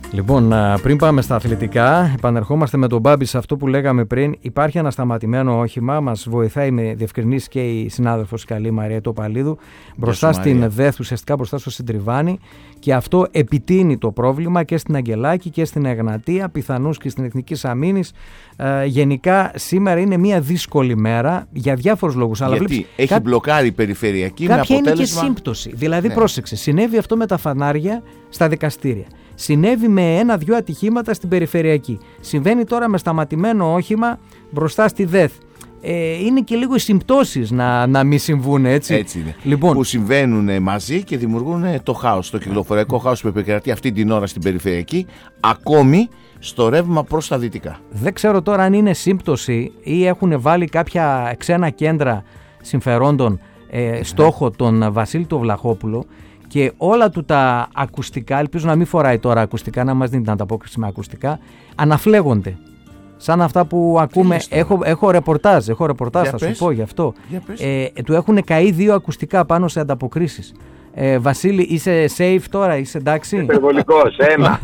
Λοιπόν, πριν πάμε στα αθλητικά, επανερχόμαστε με τον Μπάμπη σε αυτό που λέγαμε πριν. Υπάρχει ένα σταματημένο όχημα, μας βοηθάει με διευκρινήσεις και η συνάδελφος καλή Μαρία Τοπαλίδου, μπροστά στην ΔΕΘ, ουσιαστικά μπροστά στο Συντριβάνι, και αυτό επιτείνει το πρόβλημα και στην Αγγελάκη και στην Εγνατία, πιθανώς και στην Εθνική Αμήνης. Γενικά σήμερα είναι μια δύσκολη μέρα για διάφορους λόγους. Γιατί αλλά έχει μπλοκάρει η περιφερειακή με αποτέλεσμα. Είναι και σύμπτωση. Δηλαδή, πρόσεξε, συνέβη αυτό με τα φανάρια στα δικαστήρια. Συνέβη με 1-2 ατυχήματα στην περιφερειακή. Συμβαίνει τώρα με σταματημένο όχημα μπροστά στη ΔΕΘ. Είναι και λίγο οι συμπτώσεις να μην συμβούν, έτσι. Έτσι είναι. Λοιπόν, που συμβαίνουν μαζί και δημιουργούν το χάος, το κυκλοφοριακό χάος που επικρατεί αυτή την ώρα στην περιφερειακή, ακόμη στο ρεύμα προς τα δυτικά. Δεν ξέρω τώρα αν είναι σύμπτωση ή έχουν βάλει κάποια ξένα κέντρα συμφερόντων στόχο τον Βασίλη τον Βλαχόπουλο. Και όλα του τα ακουστικά, ελπίζω να μην φοράει τώρα ακουστικά, να μας δίνει την ανταπόκριση με ακουστικά, αναφλέγονται. Σαν αυτά που ακούμε. Έχω ρεπορτάζ, θα σου πω γι' αυτό. Του έχουν καεί 2 ακουστικά πάνω σε ανταποκρίσεις. Βασίλη, είσαι safe τώρα, είσαι εντάξει? Υπερβολικός, ένα.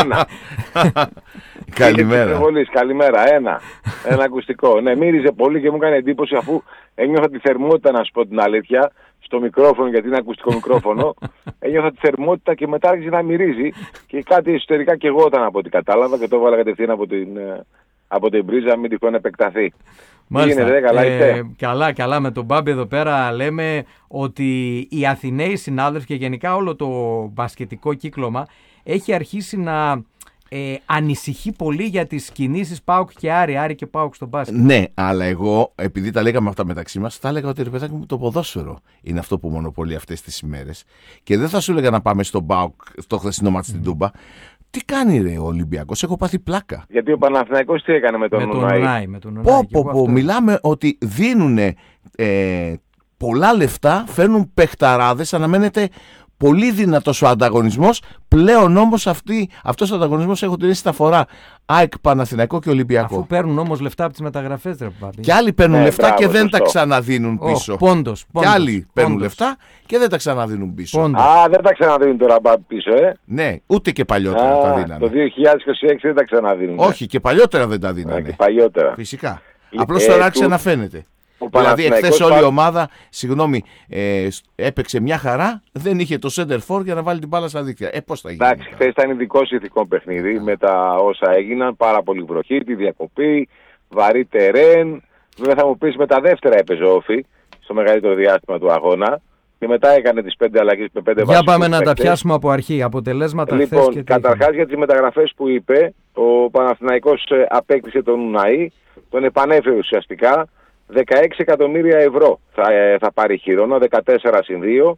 Καλημέρα, ένα ακουστικό. Ναι, μύριζε πολύ και μου έκανε εντύπωση, αφού ένιωθα τη θερμότητα, να σου πω την αλήθεια, στο μικρόφωνο, γιατί είναι ακουστικό μικρόφωνο. Ένιωθα τη θερμότητα και μετά άρχισε να μυρίζει και κάτι εσωτερικά και εγώ από ό,τι κατάλαβα, και το έβαλα κατευθείαν από την πρίζα, μην τυχόν επεκταθεί. Μάλιστα. Γίνεται, καλά είστε? Καλά. Με τον Μπάμπη εδώ πέρα λέμε ότι οι Αθηναίοι συνάδελφοι και γενικά όλο το μπασκετικό κύκλωμα έχει αρχίσει να ανησυχεί πολύ για τις κινήσεις ΠΑΟΚ και Άρη και ΠΑΟΚ στον μπάσκετ. Ναι, αλλά εγώ, επειδή τα λέγαμε αυτά μεταξύ μας, θα έλεγα ότι, ρε παιδάκι μου, το ποδόσφαιρο είναι αυτό που μονοπολεί αυτές τις ημέρες. Και δεν θα σου έλεγα να πάμε στον ΠΑΟΚ, στο χθεσινό μάτι στην Τούμπα. Τι κάνει ρε ο Ολυμπιακός, έχω πάθει πλάκα. Γιατί ο Παναθηναϊκός τι έκανε με τον Ουνάι? Μιλάμε ότι δίνουν πολλά λεφτά, φέρνουν παιχταράδες, αναμένεται πολύ δυνατός ο ανταγωνισμός. Πλέον όμως αυτός ο ανταγωνισμός έχω την στα φορά ΑΕΚ, Παναθηναϊκό και Ολυμπιακό. Αφού παίρνουν όμως λεφτά από τις μεταγραφές, ρε Παπή. Και άλλοι παίρνουν λεφτά και δεν τα ξαναδίνουν πίσω. Πόντος. Και άλλοι παίρνουν λεφτά και δεν τα ξαναδίνουν πίσω. Δεν τα ξαναδίνουν τώρα πίσω, Ναι, ούτε και παλιότερα τα δίνανε. Το 2026 δεν τα ξαναδίνουν. Όχι, και παλιότερα δεν τα δίνανε. Και παλιότερα. Φυσικά. Απλώς τώρα άρχισε να φαίνεται. Δηλαδή εχθές όλη η ομάδα, έπαιξε μια χαρά, δεν είχε το center for για να βάλει την μπάλα στα δίκτυα. Πώς θα γίνει? Εντάξει, χθες ήταν ειδικό ηθικό παιχνίδι με τα όσα έγιναν, πάρα πολύ βροχή, τη διακοπή, βαρύ τερέν. Βέβαια θα μου πεις, με τα δεύτερα έπαιζε όφη στο μεγαλύτερο διάστημα του αγώνα και μετά έκανε τις 5 αλλαγές με 5 βασικούς. Για πάμε να τα πιάσουμε από αρχή, αποτελέσματα χθες. Λοιπόν, καταρχάς για τις μεταγραφές που είπε, ο Παναθηναϊκός απέκτησε τον Ουναή, τον επανέφερε ουσιαστικά. 16 εκατομμύρια ευρώ θα πάρει χειρόνα, 14 συν 2.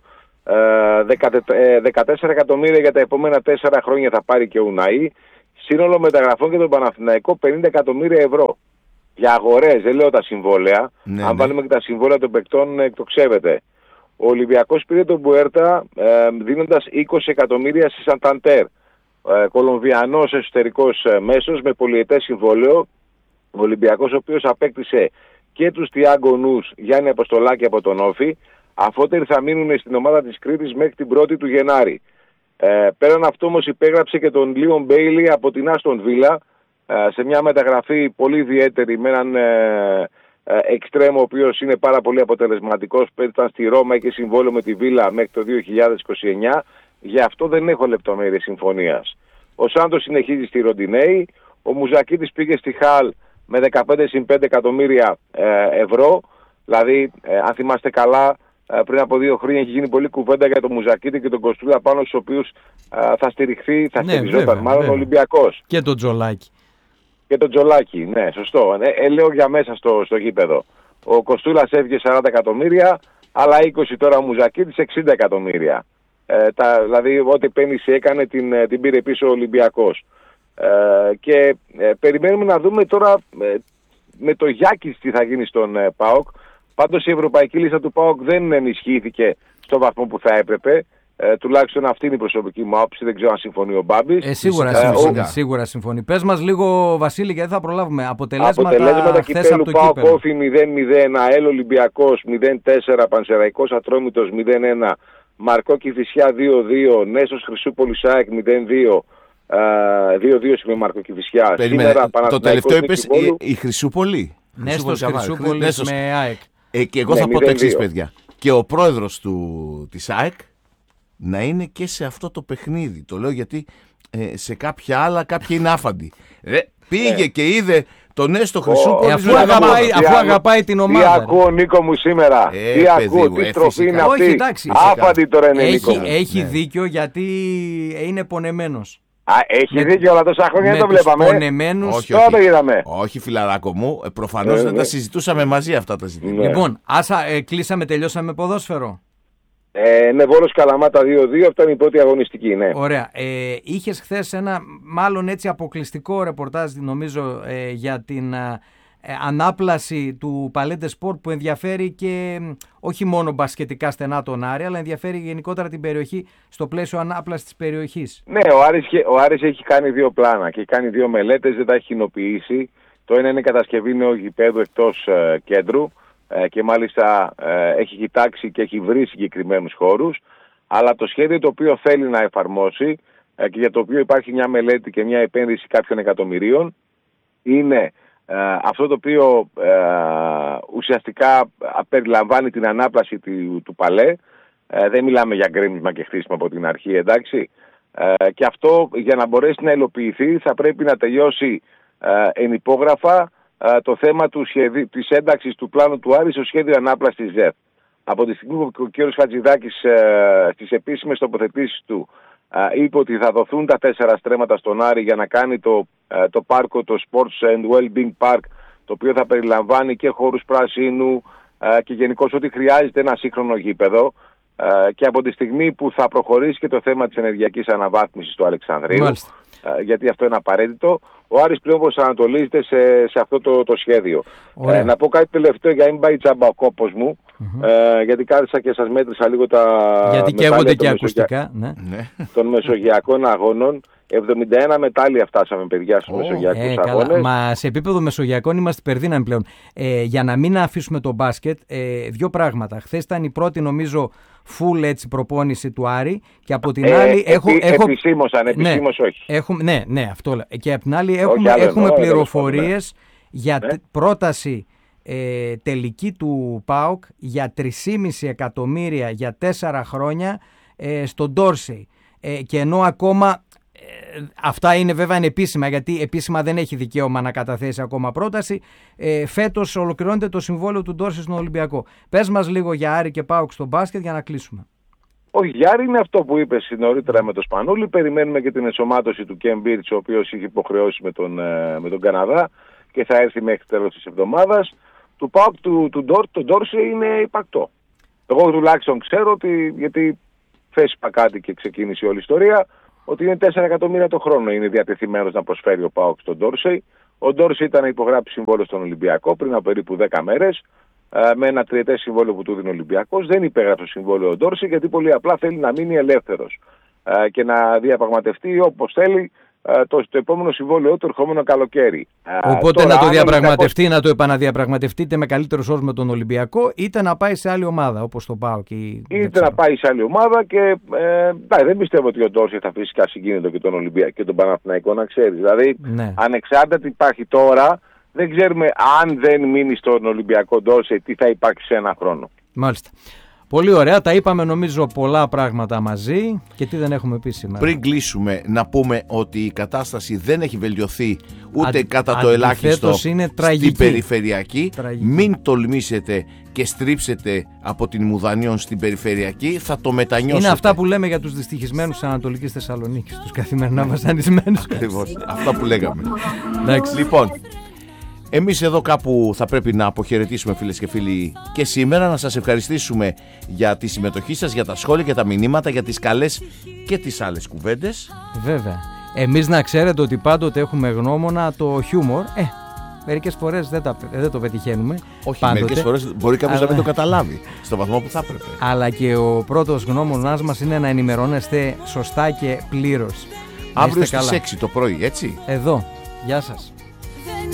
14 εκατομμύρια για τα επόμενα 4 χρόνια θα πάρει και ο Ουναή. Σύνολο μεταγραφών για τον Παναθηναϊκό 50 εκατομμύρια ευρώ. Για αγορές, δεν λέω τα συμβόλαια. Αν βάλουμε και τα συμβόλαια των παικτών, εκτοξεύεται. Ο Ολυμπιακός πήρε τον Μπουέρτα δίνοντας 20 εκατομμύρια στη Σανταντέρ. Κολομβιανός εσωτερικός μέσος με πολυετές συμβόλαιο. Ο Ολυμπιακός, ο οποίος απέκτησε και τους Τιάγκο Νους, Γιάννη Αποστολάκη από τον Όφη, αφότεροι θα μείνουν στην ομάδα της Κρήτης μέχρι την 1η του Γενάρη. Πέραν αυτό όμως υπέγραψε και τον Λίον Μπέιλι από την Άστον Βίλα, σε μια μεταγραφή πολύ ιδιαίτερη με έναν εξτρέμο ο οποίος είναι πάρα πολύ αποτελεσματικός, που ήταν στη Ρώμα και συμβόλαιο με τη Βίλα μέχρι το 2029. Γι' αυτό δεν έχω λεπτομέρειες συμφωνίας. Ο Σάντος συνεχίζει στη Ροντινέη, ο Μουζακίτης πήγε στη Χαλ με 15 συν 5 εκατομμύρια ευρώ. Δηλαδή, αν θυμάστε καλά, πριν από 2 χρόνια έχει γίνει πολλή κουβέντα για τον Μουζακίτη και τον Κοστούλα, πάνω στους οποίους θα στηριζόταν μάλλον ο Ολυμπιακός. Και τον Τζολάκη. Και τον Τζολάκη, ναι, σωστό. Λέω για μέσα στο γήπεδο. Ο Κοστούλας έφυγε 40 εκατομμύρια, αλλά 20 τώρα ο Μουζακίτης 60 εκατομμύρια. Δηλαδή, ό,τι πένιση έκανε την πήρε πίσω ο Ολυμπιακός. Και περιμένουμε να δούμε τώρα με το Γιάκης τι θα γίνει στον ΠΑΟΚ. Πάντως η ευρωπαϊκή λίστα του ΠΑΟΚ δεν ενισχύθηκε στο βαθμό που θα έπρεπε. Τουλάχιστον αυτή είναι η προσωπική μου άποψη. Δεν ξέρω αν συμφωνεί ο Μπάμπης. Σίγουρα συμφωνεί. Πες μας λίγο, Βασίλη, γιατί θα προλάβουμε αποτελέσματα κυπέλου ΠΑΟΚ Όφη 0-0, ΑΕΛ Ολυμπιακός 0-4, Πανσεραϊκός Ατρόμητος 0-1, Μαρκό Κηφισιά 2-2, Νέσος Χρυσούπολης ΑΕΚ 0-2, 2-2 με Μαρκοκηφισιά. Σήμερα το τελευταίο είπες η Χρυσούπολη. Νέστος Χρυσούπολης με ΑΕΚ. Και εγώ θα πω το εξής, παιδιά. Και ο πρόεδρος της ΑΕΚ να είναι και σε αυτό το παιχνίδι. Το λέω γιατί σε κάποια άλλα κάποιοι είναι άφαντοι. Πήγε και είδε τον Νέστο Χρυσούπολη. Αφού αγαπάει την ομάδα. Τι ακούω, Νίκο μου, σήμερα. Τι ακούω, τι στροφή είναι αυτή. Άφαντη τώρα είναι, Νίκο μου. Έχει δίκιο γιατί είναι πονεμένος. Έχει δίκιο, αλλά τόσα χρόνια δεν το βλέπαμε. Πονεμένους. Τώρα το είδαμε. Όχι, φιλαράκο μου. Προφανώς δεν τα συζητούσαμε μαζί αυτά τα ζητήματα. Λοιπόν, κλείσαμε, τελειώσαμε ποδόσφαιρο. Ναι, Βόλος Καλαμάτα 2-2, αυτό είναι η πρώτη αγωνιστική, ναι. Ωραία. Είχες χθες ένα μάλλον έτσι αποκλειστικό ρεπορτάζ, νομίζω, για την ανάπλαση του Παλέντε Σπορτ που ενδιαφέρει και όχι μόνο μπασκετικά στενά τον Άρη, αλλά ενδιαφέρει γενικότερα την περιοχή στο πλαίσιο ανάπλαση της περιοχής. Ναι, ο Άρης έχει κάνει 2 πλάνα και έχει κάνει 2 μελέτες, δεν τα έχει κοινοποιήσει. Το ένα είναι η κατασκευή νέου γηπέδου εκτός κέντρου. Και μάλιστα έχει κοιτάξει και έχει βρει συγκεκριμένους χώρους, αλλά το σχέδιο το οποίο θέλει να εφαρμόσει και για το οποίο υπάρχει μια μελέτη και μια επένδυση κάποιων εκατομμυρίων είναι αυτό το οποίο ουσιαστικά περιλαμβάνει την ανάπλαση του Παλέ. Δεν μιλάμε για γκρέμισμα και χτίσιμο από την αρχή, εντάξει. Και αυτό για να μπορέσει να υλοποιηθεί θα πρέπει να τελειώσει εν υπόγραφα το θέμα της ένταξης του πλάνου του Άρη στο σχέδιο ανάπλασης της ΖΕΦ. Από τη στιγμή που ο κ. Χατζηδάκης στις επίσημες τοποθετήσεις του είπε ότι θα δοθούν τα 4 στρέμματα στον Άρη για να κάνει το πάρκο, το Sports and Wellbeing Park, το οποίο θα περιλαμβάνει και χώρους πρασίνου και γενικώς ό,τι χρειάζεται ένα σύγχρονο γήπεδο, και από τη στιγμή που θα προχωρήσει και το θέμα της ενεργειακής αναβάθμισης του Αλεξανδρίου, γιατί αυτό είναι απαραίτητο, ο Άρης πλέον προσανατολίζεται σε αυτό το σχέδιο. Να πω κάτι τελευταίο για να μην πάει τσάμπα ο κόπος μου, γιατί κάθισα και σας μέτρησα λίγο τα γιατί καίγονται και ακουστικά των μεσογειακών αγώνων. 71 μετάλλια φτάσαμε, παιδιά, στους μεσογειακούς αγώνες. Μα σε επίπεδο μεσογειακών είμαστε υπερδύναμοι πλέον. Για να μην αφήσουμε το μπάσκετ, 2 πράγματα. Χθες ήταν η πρώτη, νομίζω, full έτσι προπόνηση του Άρη και από την άλλη επισήμως όχι. Ναι, αυτό λέω. Και από την άλλη έχουμε πληροφορίες για πρόταση τελική του ΠΑΟΚ για 3,5 εκατομμύρια για 4 χρόνια στον Ντόρσεϊ. Και ενώ ακόμα αυτά είναι βέβαια επίσημα, γιατί επίσημα δεν έχει δικαίωμα να καταθέσει ακόμα πρόταση. Φέτος ολοκληρώνεται το συμβόλαιο του Ντόρσεϊ στον Ολυμπιακό. Πες μας λίγο για Άρη και ΠΑΟΚ στο μπάσκετ για να κλείσουμε. Όχι, για Άρη είναι αυτό που είπες νωρίτερα με το Σπανούλη. Περιμένουμε και την ενσωμάτωση του Κεν Μπίρτς, ο οποίος είχε υποχρεώσει με τον Καναδά και θα έρθει μέχρι τέλος της εβδομάδας. Του ΠΑΟΚ του Ντόρσεϊ είναι υπαρκτό. Εγώ τουλάχιστον ξέρω ότι, γιατί θέσπα κάτι και ξεκίνησε όλη η ιστορία, ότι είναι 4 εκατομμύρια το χρόνο είναι διατεθειμένος να προσφέρει ο ΠΑΟΚ στον Ντόρσεϊ. Ο Ντόρσεϊ ήταν να υπογράψει συμβόλαιο στον Ολυμπιακό πριν από περίπου 10 μέρες, με ένα 3ετές συμβόλαιο που του δίνει ο Ολυμπιακός. Δεν υπέγραψε το συμβόλαιο ο Ντόρσεϊ γιατί πολύ απλά θέλει να μείνει ελεύθερος και να διαπραγματευτεί όπως θέλει το επόμενο συμβόλαιο του ερχόμενο καλοκαίρι. Οπότε τώρα, να το διαπραγματευτεί, να το επαναδιαπραγματευτεί είτε με καλύτερους όρους με τον Ολυμπιακό, είτε να πάει σε άλλη ομάδα όπως το ΠΑΟΚ. Είτε να πάει σε άλλη ομάδα και δεν πιστεύω ότι ο Ντόρσεϊ θα αφήσει ασυγκίνητο και τον Ολυμπιακό και τον Παναθηναϊκό, να ξέρεις. Δηλαδή, ανεξάρτητα τι υπάρχει τώρα, δεν ξέρουμε αν δεν μείνει στον Ολυμπιακό Ντόρσεϊ τι θα υπάρξει σε ένα χρόνο. Μάλιστα. Πολύ ωραία, τα είπαμε νομίζω πολλά πράγματα μαζί και τι δεν έχουμε πει σήμερα. Πριν κλείσουμε να πούμε ότι η κατάσταση δεν έχει βελτιωθεί ούτε κατά το ελάχιστο είναι στην περιφερειακή. Μην τολμήσετε και στρίψετε από την Μουδανίων στην περιφερειακή, θα το μετανιώσετε. Είναι αυτά που λέμε για τους δυστυχισμένους της Ανατολικής Θεσσαλονίκης, τους καθημερινά βασανισμένους. Ακριβώς, αυτά που λέγαμε. Λοιπόν, εμείς εδώ κάπου θα πρέπει να αποχαιρετήσουμε, φίλες και φίλοι, και σήμερα να σας ευχαριστήσουμε για τη συμμετοχή σας, για τα σχόλια και τα μηνύματα, για τις καλές και τις άλλες κουβέντες. Βέβαια. Εμείς να ξέρετε ότι πάντοτε έχουμε γνώμονα το χιούμορ. Μερικές φορές δεν το πετυχαίνουμε. Όχι, πάντοτε. Μερικές φορές μπορεί κάποιος να μην το καταλάβει στο βαθμό που θα έπρεπε. Αλλά και ο πρώτος γνώμονας μας είναι να ενημερώνεστε σωστά και πλήρως. Αύριο στις 6 το πρωί, έτσι. Εδώ. Γεια σας.